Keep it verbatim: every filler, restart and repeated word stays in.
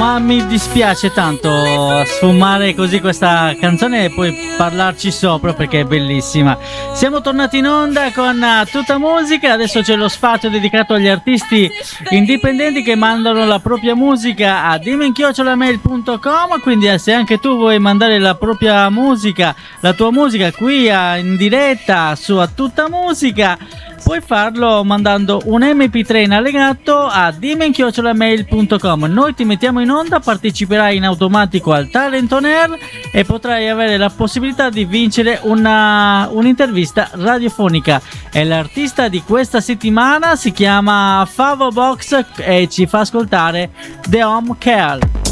ma mi dispiace tanto sfumare così questa canzone e poi parlarci sopra perché è bellissima. Siamo tornati in onda con uh, tutta musica, adesso c'è lo spazio dedicato agli artisti indipendenti che mandano la propria musica a dimmi chiocciola mail punto com, quindi se anche tu vuoi mandare la propria musica, la tua musica qui uh, in diretta su A Tutta Musica, puoi farlo mandando un emme pi tre in allegato a dimmi chiocciola mail punto com. Noi ti mettiamo in onda, parteciperai in automatico al Talent on Air e potrai avere la possibilità di vincere una, un'intervista radiofonica. E l'artista di questa settimana si chiama Favo Box e ci fa ascoltare The Home Care.